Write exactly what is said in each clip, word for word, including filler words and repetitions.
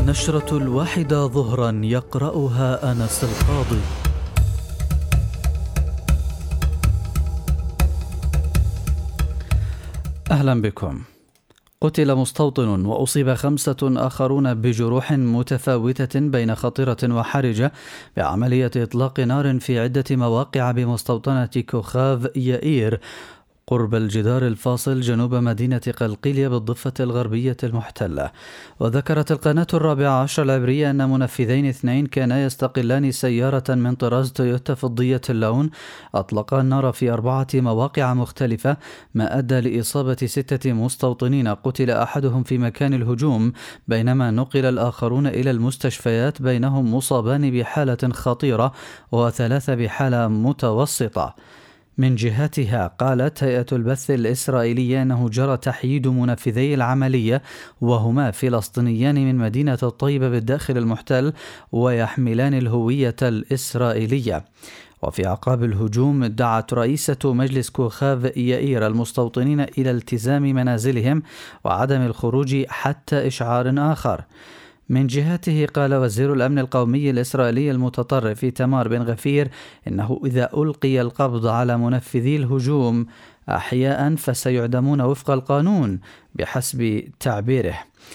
النشرة الواحدة ظهرا يقرأها أنس القاضي. أهلا بكم. قتل مستوطن وأصيب خمسة آخرون بجروح متفاوتة بين خطيرة وحرجة بعملية إطلاق نار في عدة مواقع بمستوطنة كوخاف يائير قرب الجدار الفاصل جنوب مدينة قلقيلية بالضفة الغربية المحتلة. وذكرت القناة الرابعة عشر العبرية أن منفذين اثنين كانا يستقلان سيارة من طراز تويوتا فضية اللون أطلقا النار في أربعة مواقع مختلفة، ما أدى لإصابة ستة مستوطنين قتل أحدهم في مكان الهجوم، بينما نقل الآخرون إلى المستشفيات، بينهم مصابان بحالة خطيرة وثلاثة بحالة متوسطة. من جهتها قالت هيئة البث الإسرائيلية أنه جرى تحييد منفذي العملية، وهما فلسطينيان من مدينة الطيبة بالداخل المحتل ويحملان الهوية الإسرائيلية. وفي أعقاب الهجوم دعت رئيسة مجلس كوخاف يائير المستوطنين إلى التزام منازلهم وعدم الخروج حتى إشعار آخر. من جهته قال وزير الأمن القومي الإسرائيلي المتطرف إيتمار بن غفير إنه إذا ألقي القبض على منفذي الهجوم أحياء فسيعدمون وفق القانون بحسب تعبيره.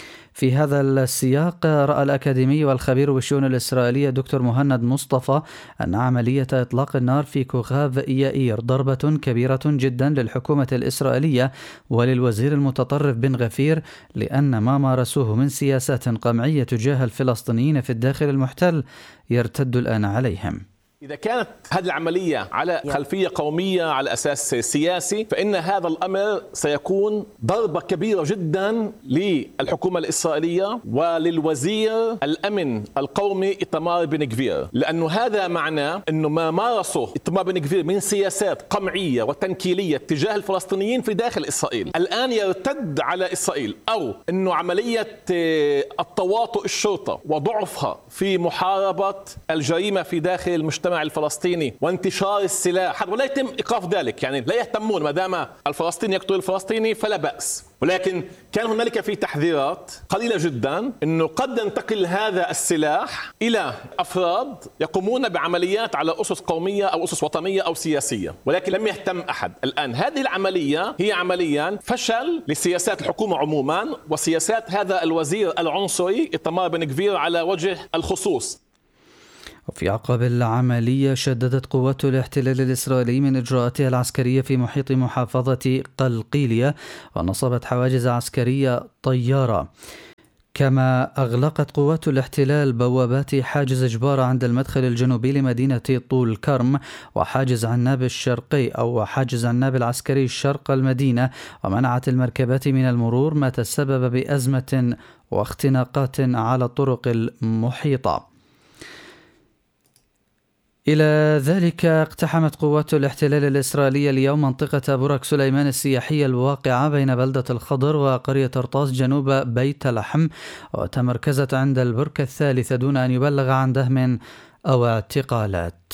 في هذا السياق رأى الأكاديمي والخبير بالشؤون الإسرائيلية دكتور مهند مصطفى أن عملية إطلاق النار في كوخاف يائير ضربة كبيرة جدا للحكومة الإسرائيلية وللوزير المتطرف بن غفير، لأن ما مارسوه من سياسات قمعية تجاه الفلسطينيين في الداخل المحتل يرتد الآن عليهم. إذا كانت هذه العملية على خلفية قومية على أساس سياسي، فإن هذا الأمر سيكون ضربة كبيرة جدا للحكومة الإسرائيلية وللوزير الأمن القومي إيتمار بن غفير، لأنه هذا معناه أنه ما مارسه إيتمار بن غفير من سياسات قمعية وتنكيلية تجاه الفلسطينيين في داخل إسرائيل الآن يرتد على إسرائيل، أو أنه عملية التواطؤ الشرطة وضعفها في محاربة الجريمة في داخل المجتمع الفلسطيني وانتشار السلاح، ولا يتم إيقاف ذلك، يعني لا يهتمون ما دام الفلسطيني يقتل الفلسطيني فلا بأس. ولكن كان هنالك في تحذيرات قليلة جدا أنه قد ينتقل هذا السلاح إلى أفراد يقومون بعمليات على أسس قومية أو أسس وطنية أو سياسية، ولكن لم يهتم أحد. الآن هذه العملية هي عمليا فشل لسياسات الحكومة عموما وسياسات هذا الوزير العنصري إيتمار بن غفير على وجه الخصوص. وفي أعقاب العملية شددت قوات الاحتلال الإسرائيلي من إجراءاتها العسكرية في محيط محافظة قلقيلية ونصبت حواجز عسكرية طيارة، كما أغلقت قوات الاحتلال بوابات حاجز جبارة عند المدخل الجنوبي لمدينة طول كرم وحاجز عناب الشرقي أو حاجز عناب العسكري شرق المدينة، ومنعت المركبات من المرور، ما تسبب بأزمة واختناقات على الطرق المحيطة. إلى ذلك اقتحمت قوات الاحتلال الإسرائيلية اليوم منطقة برك سليمان السياحية الواقعة بين بلدة الخضر وقرية أرطاس جنوب بيت لحم، وتمركزت عند البركة الثالثة دون أن يبلغ عن دهم أو اعتقالات.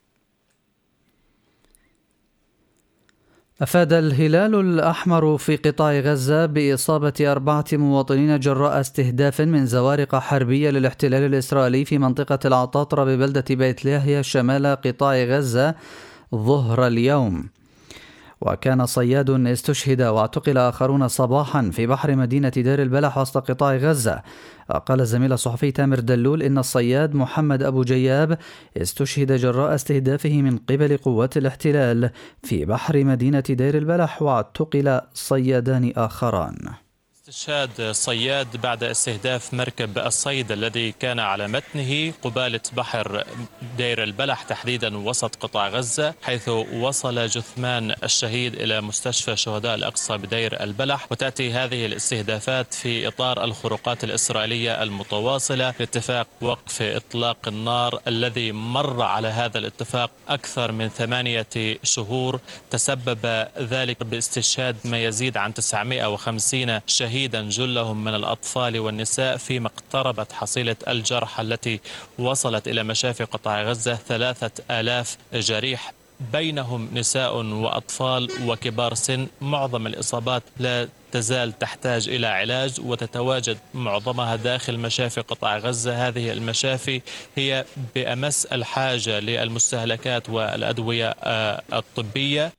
أفاد الهلال الأحمر في قطاع غزة بإصابة أربعة مواطنين جراء استهداف من زوارق حربية للاحتلال الإسرائيلي في منطقة العطاطرة ببلدة بيت لاهيا شمال قطاع غزة ظهر اليوم. وكان صياد استشهد واعتقل آخرون صباحا في بحر مدينة دير البلح وسط قطاع غزة. قال الزميل الصحفي تامر دلول إن الصياد محمد أبو جياب استشهد جراء استهدافه من قبل قوات الاحتلال في بحر مدينة دير البلح، واعتقل صيادان آخران. استشهاد صياد بعد استهداف مركب الصيد الذي كان على متنه قبالة بحر دير البلح تحديدا وسط قطاع غزة، حيث وصل جثمان الشهيد إلى مستشفى شهداء الأقصى بدير البلح. وتأتي هذه الاستهدافات في إطار الخروقات الإسرائيلية المتواصلة لاتفاق وقف إطلاق النار الذي مر على هذا الاتفاق أكثر من ثمانية شهور، تسبب ذلك باستشهاد ما يزيد عن تسعمائة وخمسين شهيد جلهم من الأطفال والنساء، فيما اقتربت حصيلة الجرحى التي وصلت إلى مشافي قطاع غزة ثلاثة آلاف جريح، بينهم نساء وأطفال وكبار سن. معظم الإصابات لا تزال تحتاج إلى علاج وتتواجد معظمها داخل مشافي قطاع غزة. هذه المشافي هي بأمس الحاجة للمستهلكات والأدوية الطبية.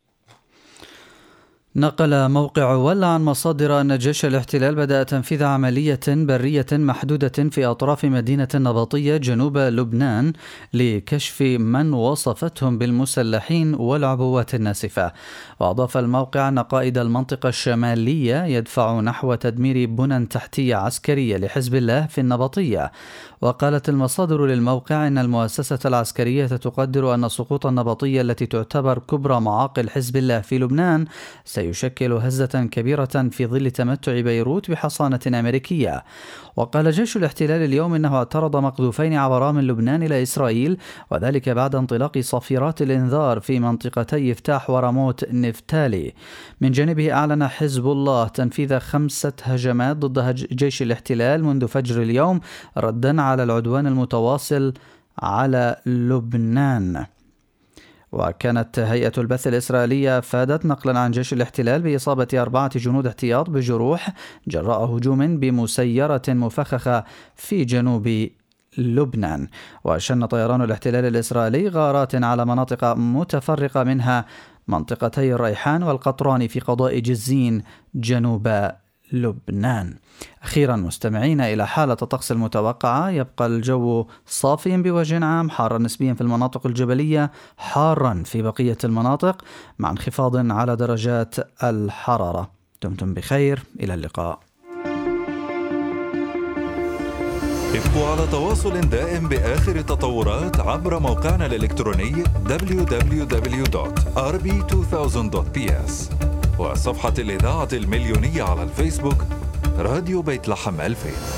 نقل موقع ولا عن مصادر أن جيش الاحتلال بدأ تنفيذ عملية برية محدودة في أطراف مدينة النبطية جنوب لبنان لكشف من وصفتهم بالمسلحين والعبوات الناسفة. وأضاف الموقع أن قائد المنطقة الشمالية يدفع نحو تدمير بنى تحتية عسكرية لحزب الله في النبطية. وقالت المصادر للموقع أن المؤسسة العسكرية تقدر أن سقوط النبطية التي تعتبر كبرى معاقل حزب الله في لبنان سيشكل هزة كبيرة في ظل تمتع بيروت بحصانة أمريكية. وقال جيش الاحتلال اليوم إنه اعترض مقذوفين عبرا من لبنان إلى إسرائيل، وذلك بعد انطلاق صفيرات الإنذار في منطقتي يفتاح ورموت نفتالي. من جانبه أعلن حزب الله تنفيذ خمسة هجمات ضد جيش الاحتلال منذ فجر اليوم ردا على العدوان المتواصل على لبنان. وكانت هيئة البث الإسرائيلية أفادت نقلا عن جيش الاحتلال بإصابة أربعة جنود احتياط بجروح جراء هجوم بمسيرة مفخخة في جنوب لبنان. وشن طيران الاحتلال الإسرائيلي غارات على مناطق متفرقة منها منطقتي الريحان والقطران في قضاء جزين جنوب لبنان. أخيرا مستمعين إلى حالة الطقس المتوقعة، يبقى الجو صافيا بوجه عام، حارا نسبيا في المناطق الجبلية، حارا في بقية المناطق مع انخفاض على درجات الحرارة. دمتم بخير، إلى اللقاء. ابقوا على تواصل دائم بآخر التطورات عبر موقعنا الإلكتروني دبليو دبليو دبليو دوت آر بي تو ثاوزند دوت بي إس وصفحة الإذاعة المليونية على الفيسبوك راديو بيت لحم ألفين.